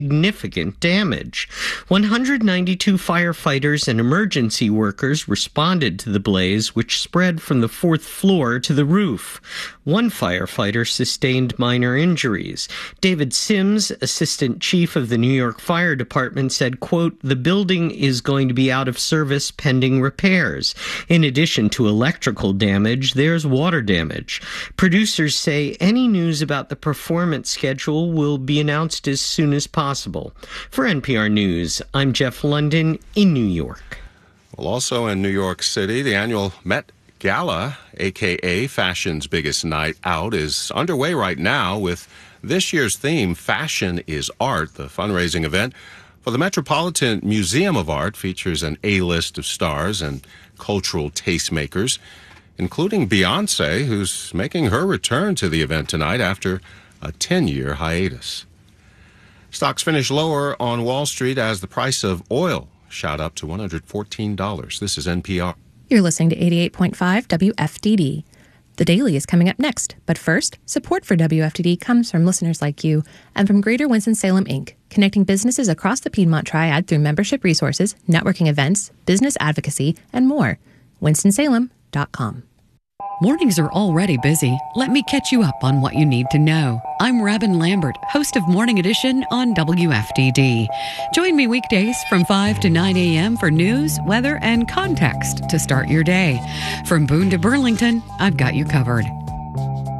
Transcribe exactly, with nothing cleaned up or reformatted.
significant damage. one hundred ninety-two firefighters and emergency workers responded to the blaze, which spread from the fourth floor to the roof. One firefighter sustained minor injuries. David Sims, assistant chief of the New York Fire Department, said, quote, "The building is going to be out of service pending repairs. In addition to electrical damage, there's water damage." Producers say any news about the performance schedule will be announced as soon as possible. Possible. For N P R News, I'm Jeff London in New York. Well, also in New York City, the annual Met Gala, a k a fashion's biggest night out, is underway right now with this year's theme, Fashion is Art. The fundraising event for the Metropolitan Museum of Art features an A-list of stars and cultural tastemakers, including Beyoncé, who's making her return to the event tonight after a ten-year hiatus. Stocks finished lower on Wall Street as the price of oil shot up to one hundred fourteen dollars. This is N P R. You're listening to eighty-eight point five W F D D. The Daily is coming up next. But first, support for W F D D comes from listeners like you and from Greater Winston-Salem, Incorporated, connecting businesses across the Piedmont Triad through membership resources, networking events, business advocacy, and more. winston salem dot com. Mornings are already busy. Let me catch you up on what you need to know. I'm Robin Lambert, host of Morning Edition on W F D D. Join me weekdays from five to nine a.m. for news, weather, and context to start your day. From Boone to Burlington, I've got you covered.